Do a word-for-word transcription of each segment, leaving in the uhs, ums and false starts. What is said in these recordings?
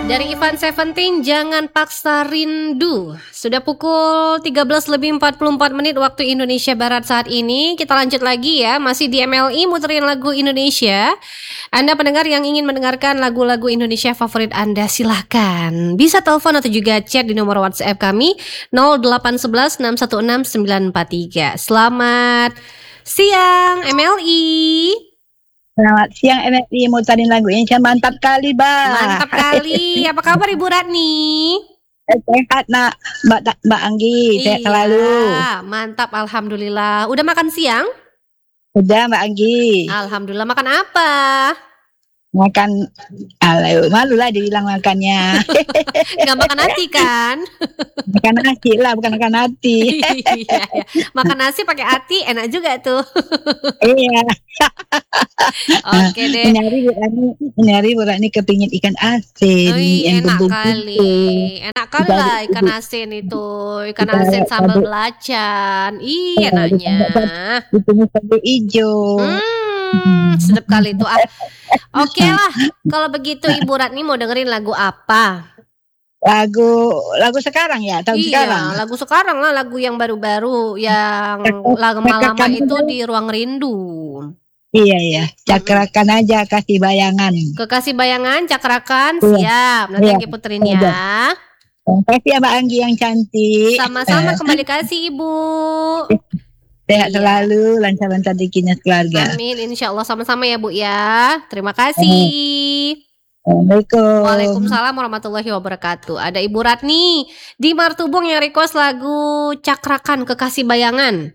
Dari Ivan Seventeen, Jangan Paksa Rindu. Sudah pukul tiga belas lebih empat puluh empat menit waktu Indonesia Barat saat ini. Kita lanjut lagi ya, masih di M L I muterin lagu Indonesia. Anda pendengar yang ingin mendengarkan lagu-lagu Indonesia favorit Anda, silahkan bisa telepon atau juga chat di nomor WhatsApp kami nol delapan satu satu enam satu enam sembilan empat tiga. Selamat siang M L I. Selamat siang M L I, muterin lagu Indonesia, mantap kali, Mbak. Mantap kali. Apa kabar Ibu Ratni? Sehat nak, Mbak Mbak Anggi, sehat Iya, selalu. mantap, alhamdulillah. Udah makan siang? Udah Mbak Anggi. Alhamdulillah. Makan apa? Makan, alah, malu lah dibilang makannya. Nggak makan nasi kan? Makan nasi lah, bukan makan hati. Iya, ya. Makan nasi pakai hati enak juga tuh. Iya. Oke deh. Menyari Bu Rani, menyari Bu Rani kepingin ikan asin. Oh, iya, yang enak bumbu kali. gitu. Enak kali Kita- lah ikan asin itu. Ikan Kita- asin sambal kita- belacan. Ih, Iya, enaknya. Ditumis cabai hijau. Hmm, sedap kali itu. Ah. Oke lah, kalau begitu Ibu Ratni mau dengerin lagu apa? Lagu lagu sekarang ya, tahun Iya, sekarang. lagu sekarang lah, lagu yang baru-baru, yang Cakep- lama-lama cakep itu kan? di Ruang Rindu. Iya iya, cakrakan aja, kasih bayangan. Kekasih bayangan, cakrakan, Iya. siap. Nanti Iya. Anggi puterin ya. Kasih ya Mbak Anggi yang cantik. Sama-sama, kembali kasih Ibu. Sehat Iya. selalu, lancar-lancar rezekinya keluarga. Amin, insya Allah sama-sama ya Bu ya. Terima kasih. Assalamualaikum. Waalaikumsalam warahmatullahi wabarakatuh. Ada Ibu Ratni di Martubung yang request lagu Cakrakan Kekasih Bayangan.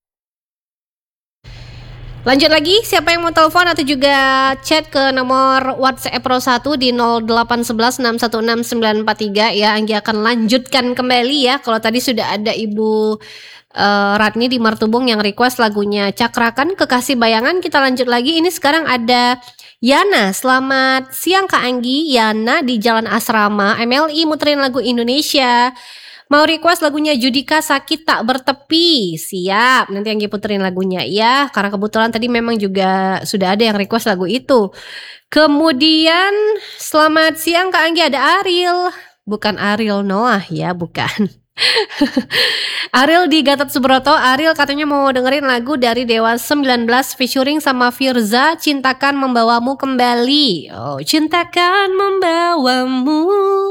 Lanjut lagi, siapa yang mau telepon atau juga chat ke nomor WhatsApp Pro satu di nol delapan satu satu enam satu enam sembilan empat tiga ya. Anggi akan lanjutkan kembali ya. Kalau tadi sudah ada Ibu uh, Ratni di Martubung yang request lagunya Cakrakan Kekasih Bayangan, kita lanjut lagi. Ini sekarang ada Yana. Selamat siang Kak Anggi. Yana di Jalan Asrama, M L I muterin lagu Indonesia. Mau request lagunya Judika Sakit Tak Bertepi. Siap, nanti Anggi puterin lagunya ya. Karena kebetulan tadi memang juga sudah ada yang request lagu itu. Kemudian selamat siang Kak Anggi, ada Ariel. Bukan Ariel Noah ya, bukan. Ariel di Gatot Subroto. Ariel katanya mau dengerin lagu dari Dewa sembilan belas featuring sama Firza, Cintakan Membawamu Kembali. Oh, Cintakan Membawamu.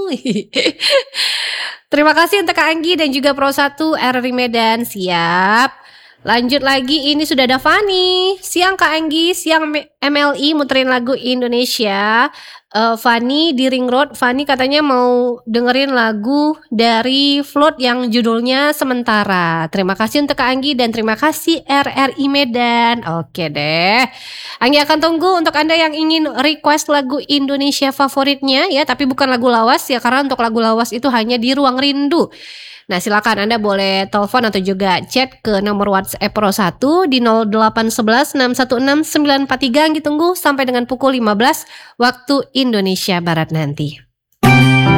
Terima kasih untuk Kak Anggi dan juga Pro satu R R I Medan. Siap. Lanjut lagi, ini sudah ada Fani. Siang Kak Anggi, siang M L I muterin lagu Indonesia. Uh, Fani di Ring Road. Fani katanya mau dengerin lagu dari Float yang judulnya Sementara. Terima kasih untuk Kak Anggi dan terima kasih R R I Medan. Oke deh. Anggi akan tunggu untuk Anda yang ingin request lagu Indonesia favoritnya ya, tapi bukan lagu lawas ya, karena untuk lagu lawas itu hanya di Ruang Rindu. Nah, silakan Anda boleh telepon atau juga chat ke nomor WhatsApp Pro satu di nol delapan satu satu enam satu enam sembilan empat tiga. Anggi tunggu sampai dengan pukul lima belas waktu Indonesia Barat nanti.